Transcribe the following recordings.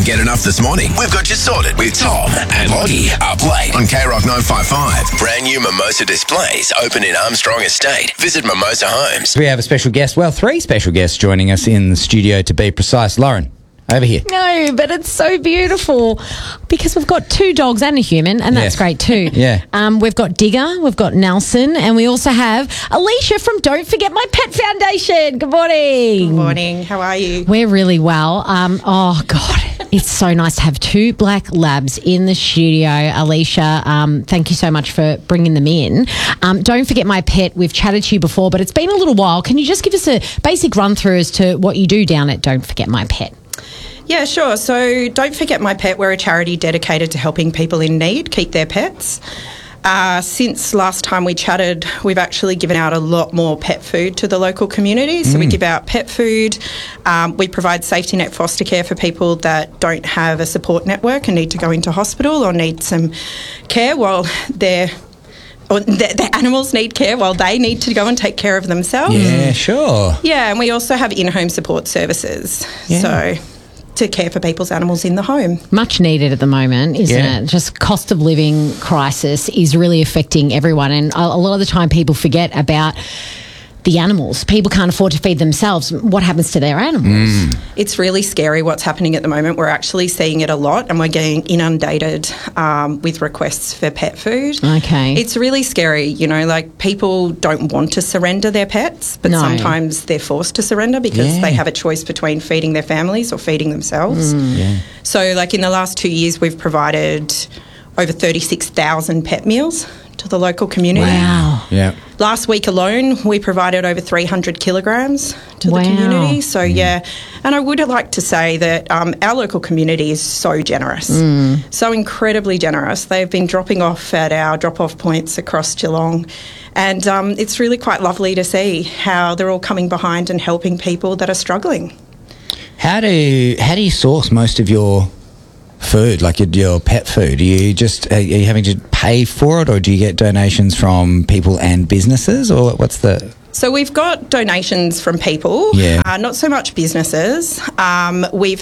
get enough this morning? We've got you sorted with Tom and Lottie up late on K-Rock 955. Brand new Mimosa displays open in Armstrong Estate. Visit Mimosa Homes. We have a special guest, well, 3 special guests joining us in the studio to be precise. Lauren, over here. No, but it's so beautiful because we've got 2 dogs and a human, and that's great too. Yeah. We've got Digger, we've got Nelson, and we also have Alicia from Don't Forget My Pet Foundation. Good morning. Good morning. How are you? We're really well. Oh, God. It's so nice to have 2 black labs in the studio. Alicia, thank you so much for bringing them in. Don't Forget My Pet, we've chatted to you before, but it's been a little while. Can you just give us a basic run through as to what you do down at Don't Forget My Pet? Yeah, sure. So Don't Forget My Pet, we're a charity dedicated to helping people in need keep their pets. Since last time we chatted, we've actually given out a lot more pet food to the local community. So we give out pet food. We provide safety net foster care for people that don't have a support network and need to go into hospital or need some care while their animals need care while they need to go and take care of themselves. Yeah, sure. Yeah, and we also have in-home support services. Yeah. So to care for people's animals in the home. Much needed at the moment, isn't it? Just cost of living crisis is really affecting everyone, and a lot of the time people forget about the animals. People can't afford to feed themselves. What happens to their animals? It's really scary what's happening at the moment. We're actually seeing it a lot, and we're getting inundated with requests for pet food. Okay. It's really scary, like people don't want to surrender their pets, but sometimes they're forced to surrender because they have a choice between feeding their families or feeding themselves. So like in the last 2 years, we've provided over 36,000 pet meals to the local community. Wow. Yeah. Last week alone, we provided over 300 kilograms to the community. So, and I would like to say that our local community is so generous, so incredibly generous. They've been dropping off at our drop-off points across Geelong, and it's really quite lovely to see how they're all coming behind and helping people that are struggling. How do you source most of your food, like your pet food? Are you having to pay for it, or do you get donations from people and businesses, or what's the... So we've got donations from people, not so much businesses. We've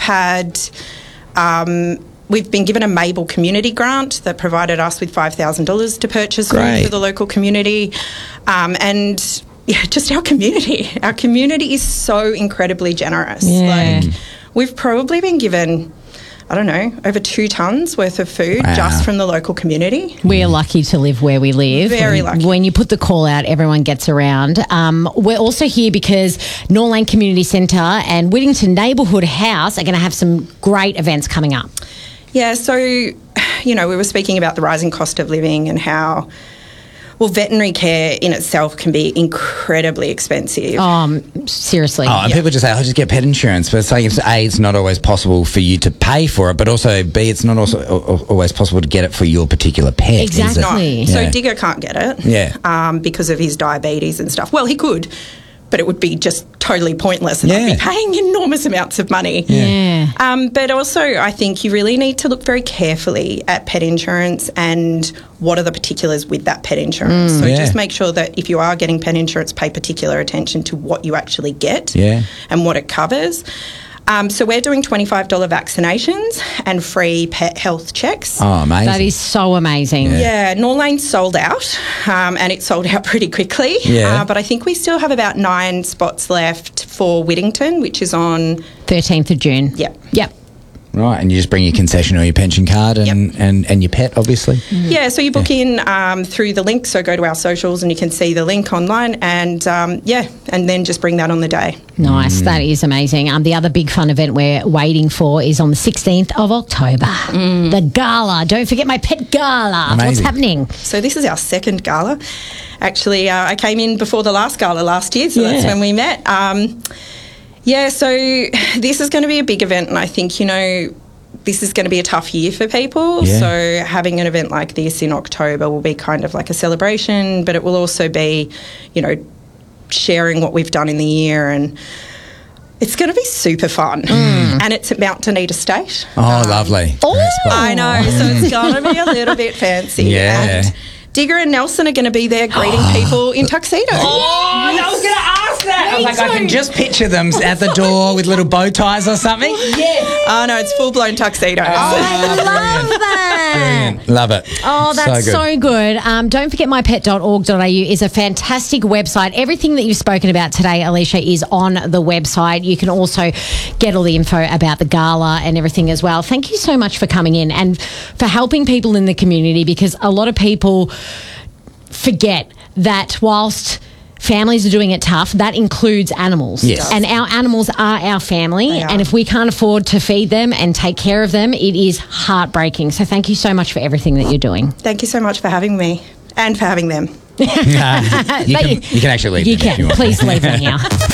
been given a Mabel community grant that provided us with $5,000 to purchase food for the local community, and just our community. Our community is so incredibly generous. Like we've probably been given, I don't know, over 2 tonnes worth of food just from the local community. We're lucky to live where we live. Very lucky. When you put the call out, everyone gets around. We're also here because Norlane Community Centre and Whittington Neighbourhood House are going to have some great events coming up. Yeah, so, we were speaking about the rising cost of living and how... Well, veterinary care in itself can be incredibly expensive. Seriously. And people just say, I'll just get pet insurance. But it's like, it's not always possible for you to pay for it, but also, B, it's not also always possible to get it for your particular pet. Exactly. Is it? No. So Digger can't get it because of his diabetes and stuff. Well, he could, but it would be just totally pointless and I'd be paying enormous amounts of money. But also I think you really need to look very carefully at pet insurance and what are the particulars with that pet insurance. So just make sure that if you are getting pet insurance, pay particular attention to what you actually get and what it covers. So we're doing $25 vaccinations and free pet health checks. Oh, amazing. That is so amazing. Yeah, Norlane's sold out and it sold out pretty quickly. But I think we still have about 9 spots left for Whittington, which is on... 13th of June. Yep. Right, and you just bring your concession or your pension card and your pet, obviously. Yeah, so you book in through the link. So go to our socials and you can see the link online and, and then just bring that on the day. Nice. That is amazing. The other big fun event we're waiting for is on the 16th of October. The gala. Don't forget my pet gala. Amazing. What's happening? So this is our second gala. Actually, I came in before the last gala last year, so that's when we met. So this is going to be a big event, and I think, this is going to be a tough year for people. So having an event like this in October will be kind of like a celebration, but it will also be, sharing what we've done in the year, and it's going to be super fun. And it's at Mount Dunedin Estate. Oh, lovely. I know, so it's going to be a little bit fancy. And Digger and Nelson are going to be there greeting people in tuxedos. I was going to ask that? I was like, I can just picture them at the door with little bow ties or something. Yeah. Oh, no, it's full-blown tuxedos. I love that. Brilliant. Love it. Oh, that's so good. Don't forget mypet.org.au is a fantastic website. Everything that you've spoken about today, Alicia, is on the website. You can also get all the info about the gala and everything as well. Thank you so much for coming in and for helping people in the community, because a lot of people forget that whilst families are doing it tough, that includes animals. Yes. And our animals are our family. And if we can't afford to feed them and take care of them, it is heartbreaking. So thank you so much for everything that you're doing. Thank you so much for having me and for having them. You can actually leave. You can. Please leave them now.